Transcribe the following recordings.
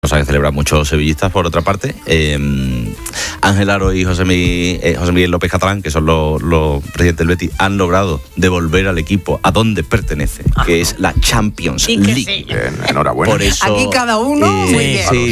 cosa que celebran muchos sevillistas por otra parte. Ángel Aro y José Miguel López Catalán, que son los presidentes del Betis, han logrado devolver al equipo a donde pertenece, que es la Champions League. Sí. Enhorabuena. Por eso, aquí cada uno sí.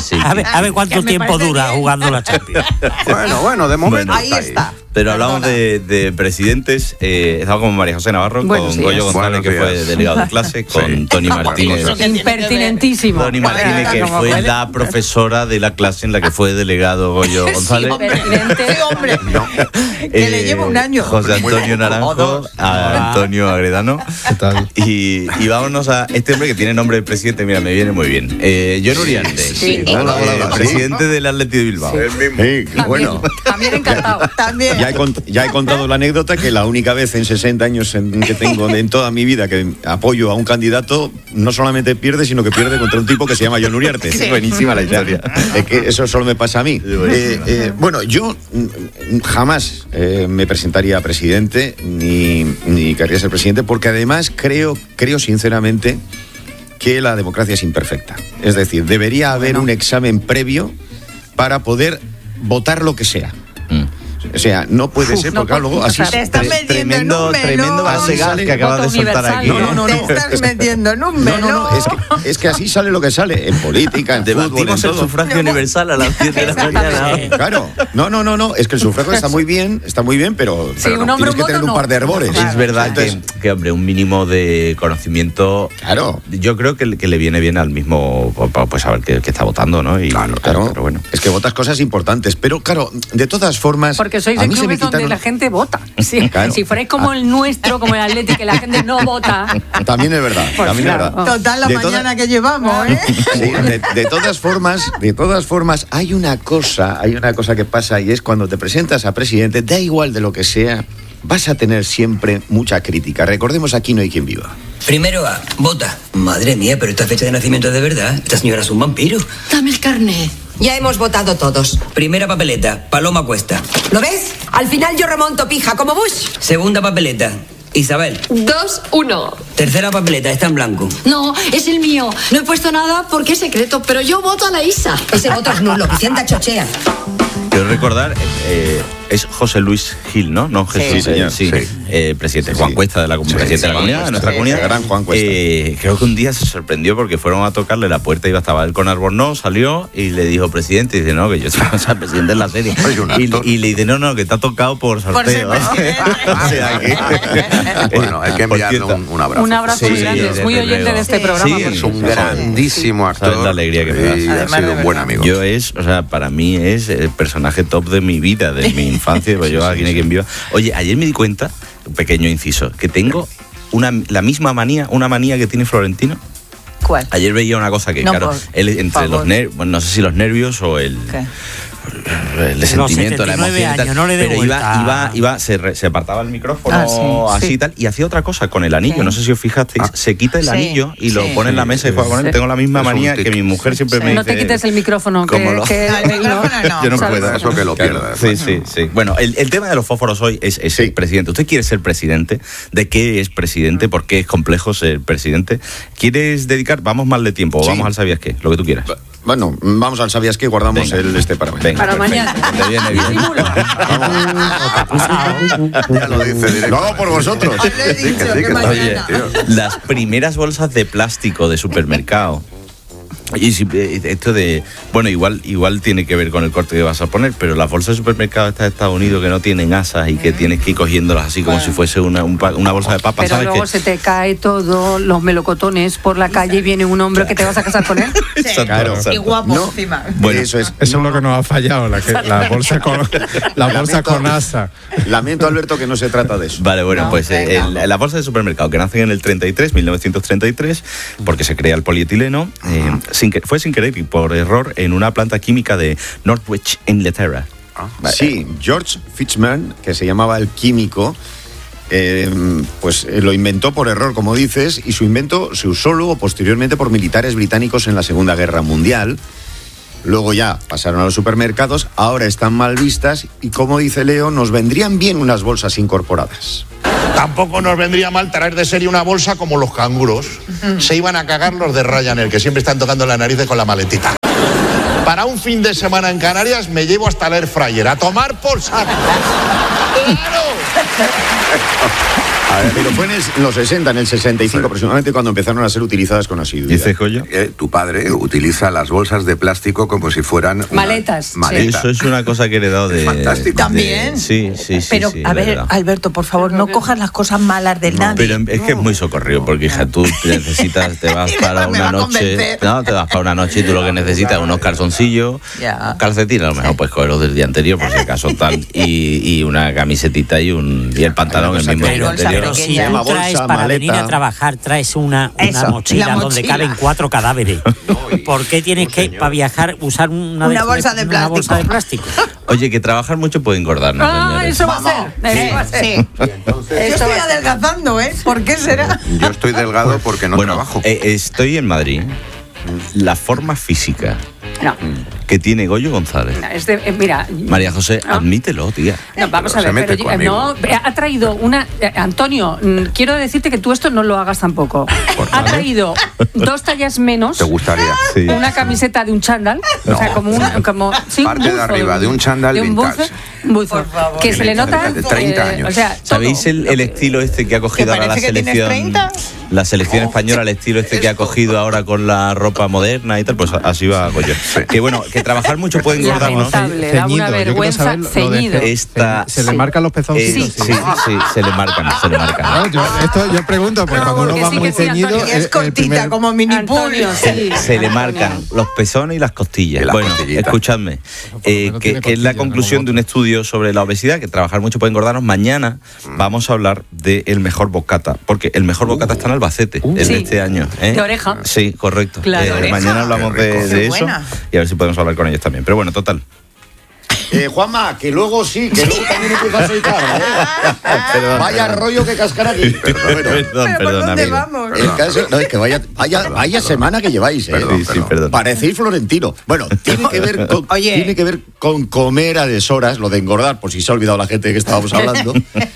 A ver cuánto tiempo dura jugando la Champions. Bueno, de momento ahí está. Pero hablamos de presidentes. Estaba con María José Navarro, con Goyo González, que fue delegado de clase, con Tony Martínez. Impertinentísimo. Tony Martínez, que fue la profesora de la clase en la que fue delegado Goyo González. Sí, hombre. No. Que le lleva un año. José Antonio Naranjo, a Antonio Agredano. ¿Qué tal? Y vámonos a este hombre que tiene nombre de presidente. Mira, me viene muy bien. John Uriarte, Sí. presidente del Athletic de Bilbao. El mismo. Sí, bueno, También encantado. También. ya he contado la anécdota que la única vez en 60 años que tengo en toda mi vida que apoyo a un candidato, no solamente pierde, sino que pierde contra un tipo que se llama John Uriarte. Sí. Buenísima la historia. Es que eso solo me pasa a mí. Bueno, yo jamás me presentaría a presidente ni querría ser presidente, porque además creo sinceramente que la democracia es imperfecta. Es decir, debería haber un examen previo para poder votar lo que sea. O sea, no puede ser, porque luego así... Te estás metiendo tremendo basegal que acabas de soltar aquí. No. Te estás metiendo en un melón. No, es que así sale lo que sale, en política, en fútbol, en Debatimos el todo. sufragio universal a las 10 de la mañana. Claro, no, es que el sufragio está muy bien, pero, Sí, pero un hombre, tienes que un tener voto, un par de hervores. Es verdad Entonces, que, hombre, un mínimo de conocimiento. Claro. Yo creo que le viene bien al mismo, pues saber qué está votando, ¿no? Y, Claro. Pero bueno. Es que votas cosas importantes, pero claro, de todas formas... Porque sois a de mí se me clubes donde quitaron- la gente vota. Sí. Claro. Si fuerais como el nuestro, como el Atlético, que la gente no vota. También es verdad, Pues también claro. es verdad. Total, la De mañana que llevamos, ¿eh? Sí, de todas formas, hay una cosa que pasa, y es cuando te presentas a presidente, da igual de lo que sea, vas a tener siempre mucha crítica. Recordemos, aquí no hay quien viva. Primero A, vota. Madre mía, pero esta fecha de nacimiento es de verdad. Esta señora es un vampiro. Dame el carnet. Ya hemos votado todos. Primera papeleta, Paloma Cuesta. ¿Lo ves? Al final yo remonto pija, como Bush. Segunda papeleta, Isabel. 2-1. Tercera papeleta, está en blanco. No, es el mío. No he puesto nada porque es secreto, pero yo voto a la Isa. Ese voto es nulo, Vicenta chochea. Quiero recordar, es José Luis Gil, ¿no? No Jesús, Sí, señor. sí. Presidente Sí, Juan sí. Cuesta de la presidente de la comunidad, de nuestra comunidad. Gran Juan Cuesta. Creo que un día se sorprendió porque fueron a tocarle la puerta, estaba él con Albornoz, salió y le dijo, presidente, y dice, no, que yo soy presidente en la serie. Y le dice, no, que te ha tocado por sorteo. O sea, que... Bueno, hay que enviarle un abrazo. Un abrazo Sí, muy grande. Es desde muy oyente luego. de este Sí. programa. Sí, Es un grandísimo actor. ¿Sabes la alegría que me das? Y ha Además, sido de un buen verdad. amigo. Para mí es el personaje top de mi vida, de mi infancia, pues yo aquí no hay quien viva. Oye, ayer me di cuenta, un pequeño inciso, que tengo la misma manía, una manía que tiene Florentino. ¿Cuál? Ayer veía una cosa que, No, claro, por él entre favor. los nervios, bueno, no sé si los nervios o el sentimiento, la 79 emoción y tal, años, no le dé pero vuelta. se apartaba el micrófono así y tal, y hacía otra cosa con el anillo, Sí. no sé si os fijasteis, se quita el Sí, anillo y lo sí. pone en la mesa y juega con él. Tengo la misma Es un manía tic. que mi mujer siempre me No dice... te quites el micrófono. ¿Cómo lo- Que No, el micrófono no. Yo no ¿sabes? puedo. Eso que lo pierda. Sí. Bueno, el tema de los fósforos hoy es el presidente. ¿Usted quiere ser presidente? ¿De qué es presidente? ¿Por qué es complejo ser presidente? ¿Quieres dedicar? Vamos mal de tiempo, o Sí. vamos al sabías qué, lo que tú quieras. Bueno, vamos al ¿sabías qué? Guardamos Venga. para mañana. Venga, Para perfecto. mañana. Te viene bien. Disimulo. Ya lo dice directo. Lo hago por vosotros. Os lo he dicho, que está mañana. bien, tío. Las primeras bolsas de plástico de supermercado. Y esto de, bueno, igual tiene que ver con el corte que vas a poner, pero las bolsas de supermercado estas de Estados Unidos que no tienen asas y que tienes que ir cogiéndolas así como si fuese una bolsa de papas, Pero ¿sabes luego qué? se te cae todo, los melocotones por la calle y viene un hombre que te vas a casar con él. Exacto, Claro. exacto. Y guapo No. encima. Bueno, Eso es. Eso es lo que nos ha fallado, la bolsa con asa. Lamento, Alberto, que no se trata de eso. Vale, bueno, No, pues venga. las bolsas de supermercado que nacen en el 1933, porque se crea el polietileno, fue sin querer y por error en una planta química de Northwich, Inglaterra. Sí, George Fitchman, que se llamaba el químico, lo inventó por error, como dices, y su invento se usó luego posteriormente por militares británicos en la Segunda Guerra Mundial. Luego ya pasaron a los supermercados, ahora están mal vistas y, como dice Leo, nos vendrían bien unas bolsas incorporadas. Tampoco nos vendría mal traer de serie una bolsa como los canguros. Se iban a cagar los de Ryanair, que siempre están tocando las narices con la maletita. para un fin de semana en Canarias me llevo hasta el air fryer. A tomar por saco. ¡Claro! A ver, pero fue en los 60, en el 65 aproximadamente, cuando empezaron a ser utilizadas con asiduidad. ¿Dice Coyo? Tu padre utiliza las bolsas de plástico como si fueran maletas. Maletas. Eso es una cosa que he heredado de... Fantástico. También. Sí. Pero, sí, a ver, verdad. Alberto, por favor, no cojas las cosas malas del nadie. Pero es que es muy socorrido, porque hija, tú necesitas, te vas para Me una va a noche, convencer. no, te vas para una noche y tú lo que necesitas es unos calzoncillos, Ya. calcetines, a lo mejor puedes cogerlos del día anterior, por si acaso tal, y una camisetita y el pantalón el mismo día anterior. Pero si pequeña. tú traes Bolsa, para maleta. venir a trabajar, traes una Eso, mochila la donde mochila. caben 4 cadáveres. ¿Por qué tienes que, para viajar, usar una bolsa de plástico? bolsa de plástico? Oye, que trabajar mucho puede engordar, ¿no, señores? Eso va a ser. Eso va a ser. Sí. Yo estoy adelgazando, ¿eh? ¿Por qué será? Yo estoy delgado porque no Bueno, trabajo. estoy en Madrid. La forma física No, que tiene Goyo González. mira. María José, ¿No? admítelo, tía. No, vamos Pero a se ver, mete pero conmigo. no, ha traído una... Antonio, quiero decirte que tú esto no lo hagas tampoco. Ha traído 2 tallas menos, ¿Te gustaría? Sí. una camiseta de un chándal, o sea, como sí, Parte un de buzo, arriba, de un chándal de un vintage. buzo, Por favor. que se le nota... De 30 años. O sea, todo. ¿Sabéis el estilo este que ha cogido ¿Que ahora la parece que tienes selección? 30? La selección española, el estilo este que ha cogido ahora con la ropa moderna y tal, pues así va Goyo. Que bueno, que trabajar mucho puede engordar, ¿no? Lamentable, da una Ceñido, yo quiero vergüenza, saber lo de ceñido. Esta, ¿Se le marcan los pezoncitos? sí, se le marcan. No, yo pregunto, porque cuando uno que va sí, muy que sí, ceñido... Antonio. Es cortita, como mini pool. Antonio, sí. Se le marcan los pezones y las costillas. Y las Bueno, costillitas. escuchadme, porque no tiene que es la costillas, conclusión ¿no? de un estudio sobre la obesidad, que trabajar mucho puede engordarnos. Mañana vamos a hablar del mejor bocata, porque el mejor bocata está en Albacete, el Sí. de este año. ¿eh? De oreja. Sí, correcto. Claro. ¿De oreja? Mañana hablamos Qué rico. de Qué eso buena. y a ver si podemos hablar con ellos también. Pero bueno, total. Juanma, que luego también empieza a soltar, Perdón, Vaya perdón. rollo que cascar aquí. Perdón, ¿Pero por dónde amigo. vamos? El caso, no, es que vaya semana que lleváis, ¿eh? Perdón, Sí, perdón. Parecéis florentino. Bueno, tiene que ver con comer a deshoras, lo de engordar, por si se ha olvidado la gente de que estábamos hablando.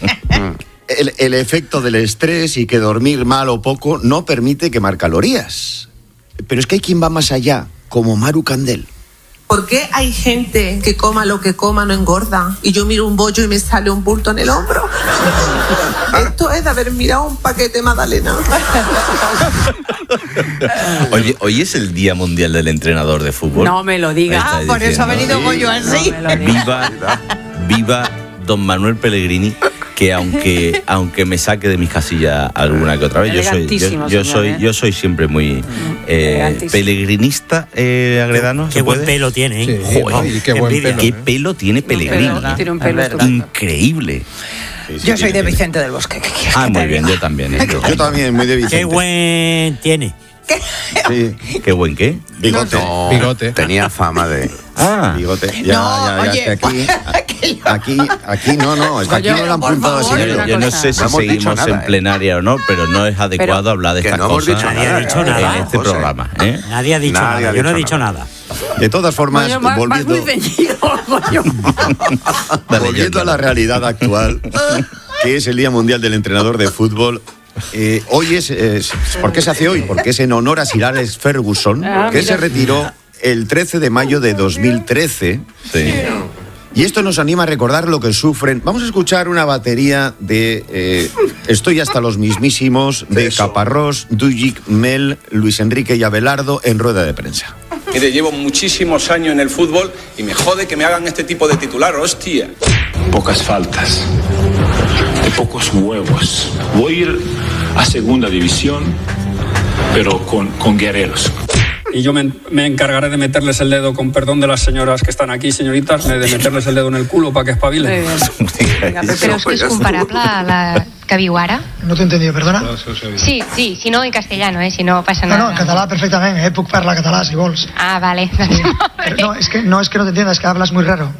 El efecto del estrés y que dormir mal o poco no permite quemar calorías. Pero es que hay quien va más allá, como Maru Candel. ¿Por qué hay gente que coma lo que coma no engorda? Y yo miro un bollo y me sale un bulto en el hombro. Esto es de haber mirado un paquete Magdalena. Oye, hoy es el Día Mundial del Entrenador de Fútbol. No me lo digas. Está Ah, por eso ha diciendo. venido Goyo así. No me lo digas. Viva don Manuel Pellegrini, que aunque me saque de mis casillas alguna que otra vez, Elegantísimo, yo señor, ¿eh? soy siempre muy Elegantísimo. pelegrinista, Agredano. Qué ¿se buen puede? pelo tiene, ¿eh? Sí, Joder, y qué buen envidia. pelo. ¿Qué pelo tiene Pellegrini? Tiene un pelo estupendo. Increíble. Yo soy de Vicente del Bosque. ¿Qué quieres Ah, que te muy bien, diga? yo también. Yo también, muy de Vicente. Qué buen tiene. Sí. Qué buen qué. Bigote. No, Bigote. tenía fama de... Ah, Bigote. No, es oye, que aquí no, es que aquí Oye, no lo han por apuntado así. favor, una yo no cosa. sé si No hemos dicho seguimos nada, en plenaria o no, pero no es adecuado hablar de que estas no hemos cosas dicho Nadie ha dicho nada, en este José. programa. ¿eh? Nadie ha dicho Nadie nada. ha Yo no he dicho dicho nada. nada. De todas formas, Coño, vas muy volviendo ceñido, coño. volviendo a la realidad actual, que es el Día Mundial del Entrenador de Fútbol. Hoy ¿por qué se hace hoy? Porque es en honor a Sir Alex Ferguson, Ah, que mira. se retiró el 13 de mayo de 2013. Sí. Y esto nos anima a recordar lo que sufren. Vamos a escuchar una batería de Estoy hasta los mismísimos, de Caparrós, Dujic, Mel, Luis Enrique y Abelardo en rueda de prensa. Mire, llevo muchísimos años en el fútbol y me jode que me hagan este tipo de titular, hostia. Pocas faltas, de pocos huevos. Voy a ir a segunda división, pero con guerreros. Y yo me encargaré de meterles el dedo, con perdón de las señoras que están aquí, señoritas, de meterles el dedo en el culo para que espabilen. Però és que és comparable a la que viu ara? No t'he entendido, perdona? Sí, sí, si no en castellano, si no passa No, nada. no, en català perfectament, puc parlar català si vols. Ah, vale. No, es que no te entiendas, es que hablas muy raro.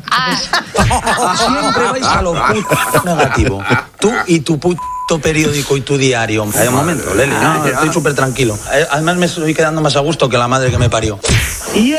Siempre vais a lo puto negativo. Tú y tu puto periódico y tu diario. Hay un momento, Leli, no, estoy súper tranquilo. Además me estoy quedando más a gusto que la madre que me parió. Ahí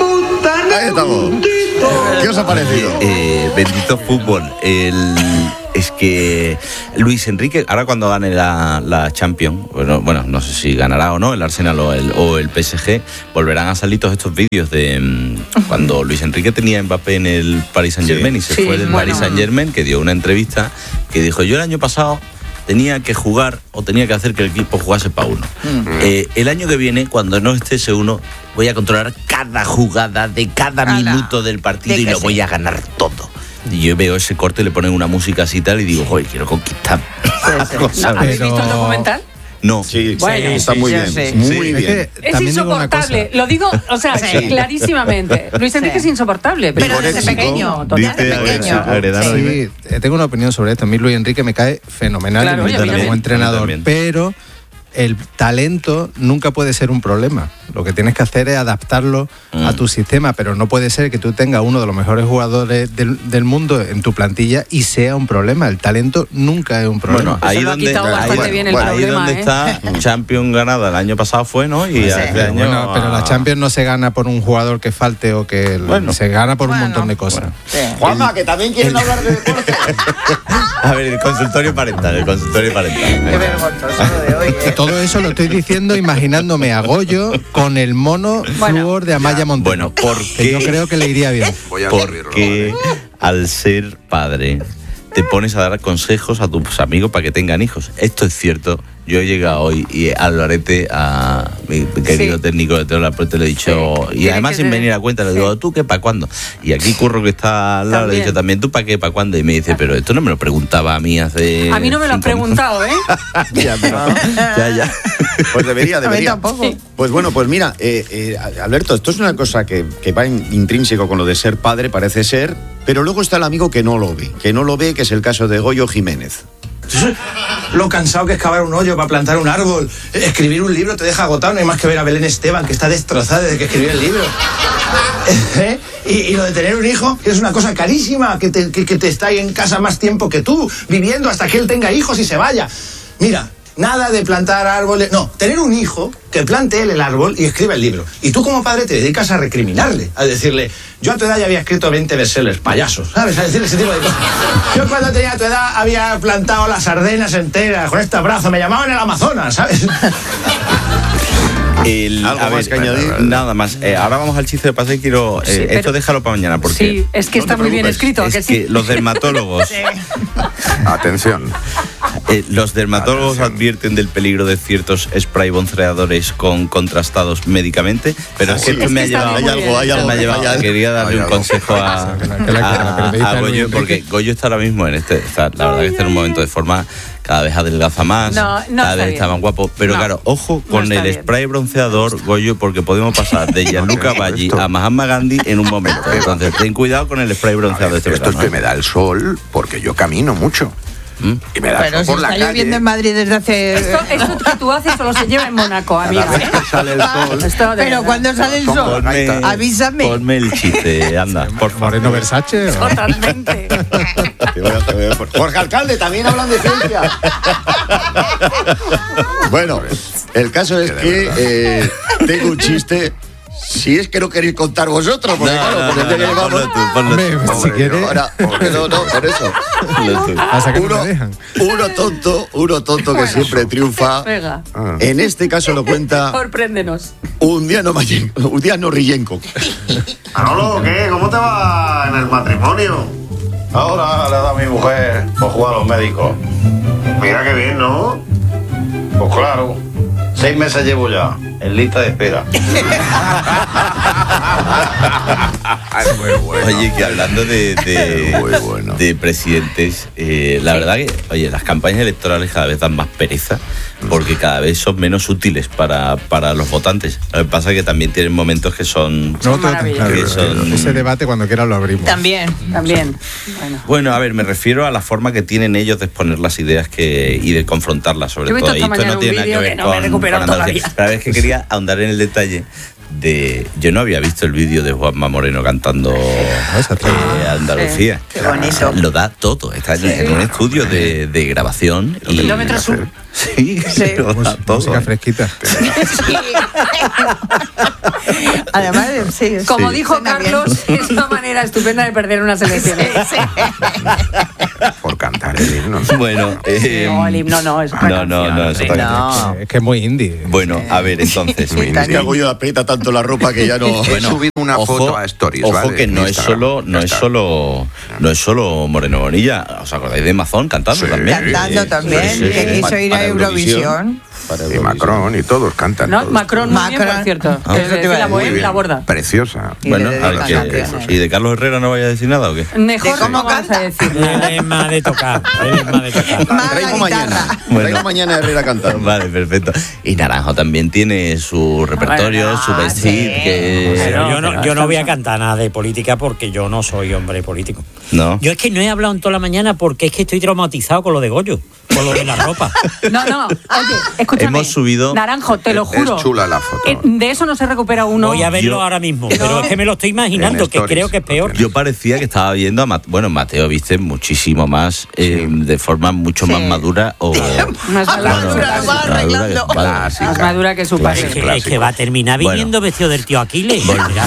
estamos. ¿Qué os ha parecido? Bendito fútbol. es que Luis Enrique, ahora cuando gane la Champions, bueno, no sé si ganará o no el Arsenal o el PSG, volverán a salir todos estos vídeos de cuando Luis Enrique tenía a Mbappé en el Paris Saint-Germain y se fue del Paris Saint-Germain, que dio una entrevista que dijo: yo el año pasado tenía que jugar o tenía que hacer que el equipo jugase para uno. El año que viene, cuando no esté ese uno, voy a controlar cada jugada de cada minuto del partido y lo voy a ganar todo. Y yo veo ese corte, le ponen una música así y tal y digo, joder, quiero conquistar. ¿Habéis visto el documental? No. Sí, bueno, está muy bien. Sí. Muy bien. Es insoportable, lo digo, o sea, clarísimamente. Luis Enrique es insoportable, pero desde pequeño. Sí, tengo una opinión sobre esto. A mí Luis Enrique me cae fenomenal como entrenador, pero el talento nunca puede ser un problema. Lo que tienes que hacer es adaptarlo a tu sistema, pero no puede ser que tú tengas uno de los mejores jugadores del mundo en tu plantilla y sea un problema. El talento nunca es un problema. Bueno, ahí donde está Champions ganada el año pasado fue, ¿no? Y este año... pero la Champions no se gana por un jugador que falte o que se gana por un montón de cosas. Juanma, que también quieren hablar de deporte. A ver, el consultorio parental. Qué vergonzoso lo de hoy, Todo eso lo estoy diciendo imaginándome a Goyo con el mono flúor de Amaya Montero. Bueno, porque yo creo que le iría bien. Porque al ser padre te pones a dar consejos a tus amigos para que tengan hijos. Esto es cierto. Yo he llegado hoy y al Lorete, a mi querido técnico de Teo Laporte, le he dicho, y además sin venir a cuenta, le digo, ¿tú qué para cuándo? Y aquí Curro, que está al lado, le he dicho también, ¿tú para qué para cuándo? Y me dice, pero esto no me lo preguntaba a mí hace... A mí no me lo han preguntado, ¿eh? Ya. Pues debería. A mí tampoco. Pues bueno, pues mira, Alberto, esto es una cosa que va intrínseco con lo de ser padre, parece ser, pero luego está el amigo que no lo ve, que es el caso de Goyo Jiménez. Lo cansado que es cavar un hoyo para plantar un árbol, escribir un libro te deja agotado, no hay más que ver a Belén Esteban, que está destrozada desde que escribió el libro. Y lo de tener un hijo, que es una cosa carísima, que te está ahí en casa más tiempo que tú, viviendo hasta que él tenga hijos y se vaya. Mira, nada de plantar árboles, no, tener un hijo que plante él el árbol y escriba el libro. Y tú como padre te dedicas a recriminarle, a decirle, yo a tu edad ya había escrito 20 bestsellers, payasos, ¿sabes? A decirle ese tipo de cosas. Yo cuando tenía tu edad había plantado las Ardenas enteras con este brazo, me llamaban el Amazonas, ¿sabes? ¿Algo más que añadir? Nada más. Ahora vamos al chiste de paseo y quiero... esto déjalo para mañana porque... Sí, es que está muy bien escrito. Es que los dermatólogos... Atención. Los dermatólogos advierten del peligro de ciertos spray bronceadores contrastados médicamente, pero es que esto me ha llevado... Quería darle un consejo a Goyo, porque Goyo está ahora mismo la verdad que está en un momento de forma... Cada vez adelgaza más, cada vez está más guapo. Pero claro, ojo con el spray bronceador, Goyo, porque podemos pasar de Gianluca Baggi a Mahatma Gandhi en un momento. Entonces, ten cuidado con el spray bronceador. Esto es que me da el sol porque yo camino mucho. Y me da pero el sol por si la está calle. lloviendo en Madrid desde hace... Esto que tú haces solo se lleva en Mónaco, amiga. Cada vez que sale el sol. Pero cuando sale el sol, avísame. Ponme el chiste, anda, por favor. Moreno Versace. Totalmente. Jorge Alcalde, también hablan de ciencia. Bueno, el caso es que tengo un chiste. Si es que no queréis contar vosotros, porque claro, por el día que llevamos... Si quieres... No, por eso. Uno tonto que siempre triunfa. Venga. En este caso lo cuenta Sorpréndenos. un día no Rillenko. Manolo, ¿qué? ¿Cómo te va en el matrimonio? Ahora le da a mi mujer por jugar a los médicos. Mira qué bien, ¿no? Pues claro, 6 meses llevo ya, en lista de espera. Oye, que hablando de presidentes, la verdad que, oye, las campañas electorales cada vez dan más pereza porque cada vez son menos útiles para los votantes. Lo que pasa es que también tienen momentos que son... Ese debate cuando quieras lo abrimos. También. Bueno, a ver, me refiero a la forma que tienen ellos de exponer las ideas y de confrontarlas, sobre todo. Y esto no tiene nada que ver con Andalucía. Pero es que quería ahondar en el detalle de... Yo no había visto el vídeo de Juanma Moreno cantando Andalucía. Qué bonito. Lo da todo. Está en un estudio de grabación. Kilómetro sur. Sí. Lo da todo. Música fresquita. Además, sí. Como dijo Carlos, es una manera estupenda de perder unas elecciones. Por cantar. cantar el himno. Bueno, no, el himno no, es otra canción. No. Es que es muy indie. Bueno, a ver, entonces. Es que Goyo aprieta tanto la ropa que ya no. He subido una foto a Stories. Ojo, ¿vale? que no es solo Moreno Bonilla. ¿Os acordáis de Mazón cantando también? Cantando también, que quiso ir a Eurovisión. Y Macron y todos cantan. No, todos. Macron, muy bien, por cierto. La borda. Preciosa. Bueno, a ver, ¿y de Carlos Herrera no vaya a decir nada o qué? Mejor no vamos a decir. Él es más de tocar. Traigo mañana Herrera cantando. Vale, perfecto. Y Naranjo también tiene su repertorio, su vestir. Yo no voy a cantar nada de política porque yo no soy hombre político. No. Yo es que no he hablado en toda la mañana porque es que estoy traumatizado con lo de Goyo, con lo de la ropa. No, oye, escúchame. Hemos subido. Naranjo, te lo juro. Es chula la foto. De eso no se recupera uno. Voy a verlo ahora mismo, pero es que me lo estoy imaginando, que creo que es peor. Yo parecía que estaba viendo a Mateo, viste, muchísimo más, de forma mucho más madura. Más madura que su padre. Es que va a terminar viniendo vestido del tío Aquiles.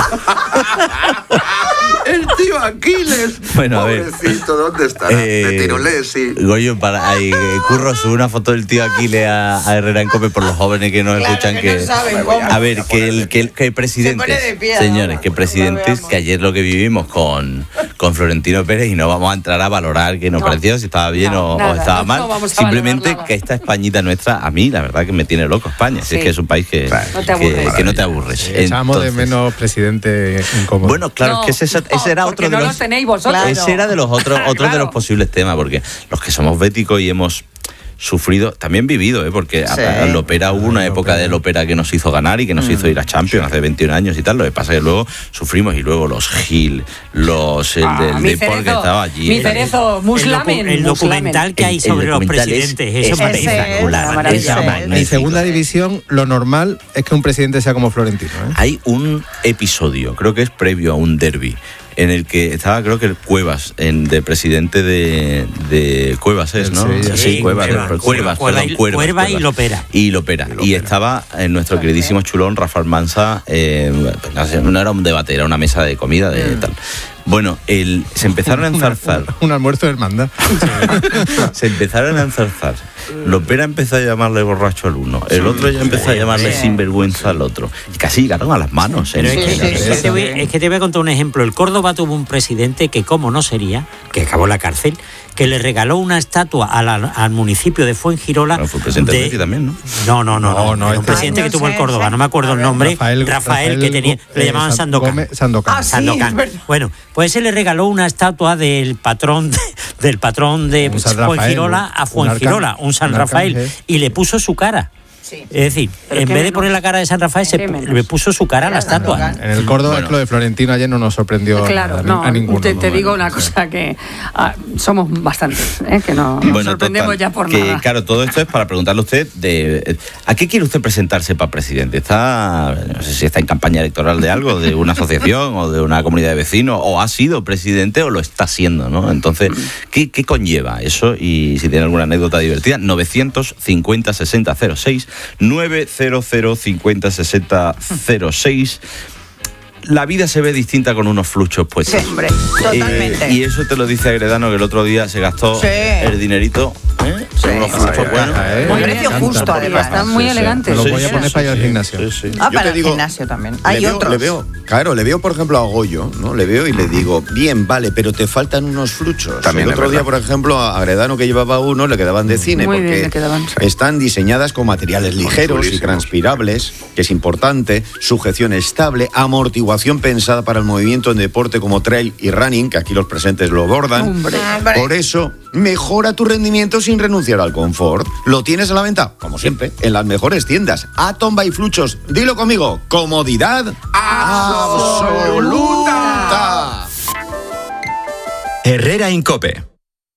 El tío Aquiles. Bueno, a ver. Pobrecito, ¿dónde está? De Tirolés, sí. Goyo, Curro sube una foto del tío Aquiles a Herrera en COPE por los jóvenes que nos escuchan. Que no saben cómo. A ver, que presidentes, señores, que presidentes, que ayer lo que vivimos con Florentino Pérez, y no vamos a entrar a valorar qué nos pareció, si estaba bien o estaba mal. Simplemente que esta Españita nuestra, a mí la verdad que me tiene loco España. Si es que es un país que no te aburres. Echamos de menos presidente incómodo. Bueno, claro, es que ese era otro de los. Tenéis vosotros. Ese era de los otros de los posibles temas, porque los que somos béticos y hemos sufrido, también vivido, porque el ópera hubo una época del ópera que nos hizo ganar y que nos hizo ir a Champions hace 21 años y tal. Lo que pasa es que luego sufrimos, y luego los Gil, el del Depor que estaba allí. Mi Cerezo, Muslamen. El documental que hay sobre los presidentes, eso es espectacular. En segunda división, lo normal es que un presidente sea como Florentino. Hay un episodio, creo que es previo a un derbi, en el que estaba, creo que el Cuevas, de presidente de Cuevas es, ¿no? Sí, Cuevas y Lopera. Y estaba nuestro queridísimo chulón, Rafa Almansa, no era un debate, era una mesa de comida de tal. Bueno, se empezaron a enzarzar. Un almuerzo de hermandad. Se empezaron a enzarzar. Lopera empezó a llamarle borracho al uno. El otro ya empezó a llamarle sinvergüenza al otro. Y casi llegaron a las manos. Pero es que te voy a contar un ejemplo. El Córdoba tuvo un presidente que, como no sería, que acabó en la cárcel, que le regaló una estatua al municipio de Fuengirola. Bueno, fue presidente del Betis también, ¿no? No, un presidente que tuvo el Córdoba, no me acuerdo el nombre. Rafael que tenía, le llamaban Sandokan. Sandokan. Bueno, pues se le regaló una estatua del patrón de Fuengirola a Fuengirola, un San Rafael, y le puso su cara. Sí. Es decir, en vez de poner la cara de San Rafael, le puso su cara a la estatua. En el Córdoba, lo de Florentino ayer no nos sorprendió a ninguno. Te digo una cosa, que somos bastantes, que no nos sorprendemos ya por nada. Claro, todo esto es para preguntarle a usted ¿a qué quiere usted presentarse para presidente? No sé si está en campaña electoral de algo, de una asociación o de una comunidad de vecinos, o ha sido presidente o lo está siendo, ¿no? Entonces, ¿qué conlleva eso? Y si tiene alguna anécdota divertida, 950 60 06 900 50 60 06. La vida se ve distinta con unos fluchos puestos. Sí, hombre, totalmente. Y eso te lo dice Agredano, que el otro día se gastó el dinerito. Unos fluchos buenos. Muy precio justo, además. Están muy elegantes. Lo voy a poner para ir al gimnasio. Para el gimnasio también. Hay otros. Le veo, por ejemplo, a Goyo, ¿no? Le veo y le digo, bien, vale, pero te faltan unos fluchos. También el otro día, por ejemplo, a Agredano, que llevaba uno, le quedaban de cine, muy porque bien, están diseñadas con materiales ligeros y transpirables, que es importante, sujeción estable, amortiguación pensada para el movimiento en deporte como trail y running, que aquí los presentes lo abordan. Por eso, mejora tu rendimiento sin renunciar al confort. Lo tienes a la venta, como siempre, en las mejores tiendas. Atom by Fluchos. Dilo conmigo, comodidad absoluta. Herrera Incope.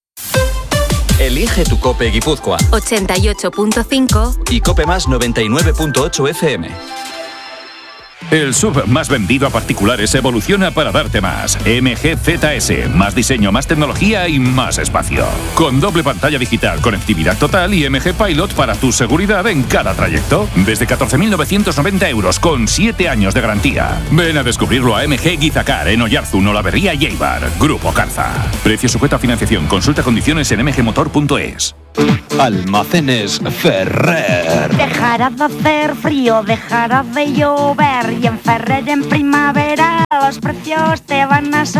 Elige tu Cope Guipúzcoa. 88.5 y Cope Más 99.8 FM. El SUV más vendido a particulares evoluciona para darte más. MG ZS, más diseño, más tecnología y más espacio. Con doble pantalla digital, conectividad total y MG Pilot para tu seguridad en cada trayecto. Desde 14.990 euros con 7 años de garantía. Ven a descubrirlo a MG Guizacar en Oyarzún, Olavarría y Eibar. Grupo Carza. Precio sujeto a financiación. Consulta condiciones en mgmotor.es. Almacenes Ferrer. Dejará de hacer frío, dejará de llover y en Ferrer en primavera los precios te van a